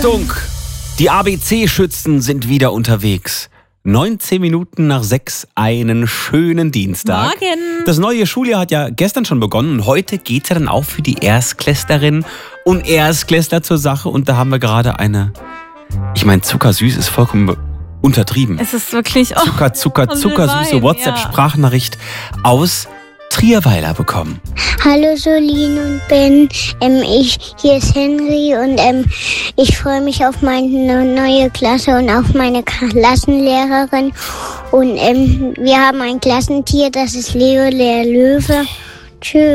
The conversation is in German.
Achtung! Die ABC-Schützen sind wieder unterwegs. 19 Minuten nach 6, einen schönen Dienstag. Morgen. Das neue Schuljahr hat ja gestern schon begonnen und heute geht es ja dann auch für die Erstklässlerinnen und Erstklässler zur Sache. Und da haben wir gerade zuckersüß ist vollkommen untertrieben. Es ist wirklich Zuckersüße WhatsApp-Sprachnachricht aus Trierweiler bekommen. Hallo Solin und Ben, hier ist Henry und ich freue mich auf meine neue Klasse und auf meine Klassenlehrerin. Und wir haben ein Klassentier, das ist Leo der Löwe. Tschüss.